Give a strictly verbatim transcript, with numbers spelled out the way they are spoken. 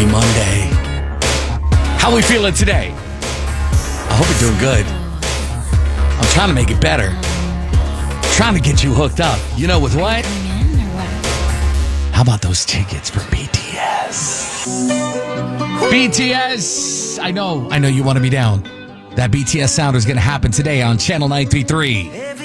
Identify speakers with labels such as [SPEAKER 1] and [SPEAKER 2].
[SPEAKER 1] Happy Monday. How we feeling today? I hope you're doing good. I'm trying to make it better. Trying to get you hooked up. You know with what? How about those tickets for B T S? B T S! I know, I know you want to be down. That B T S sound is going to happen today on Channel nine three three.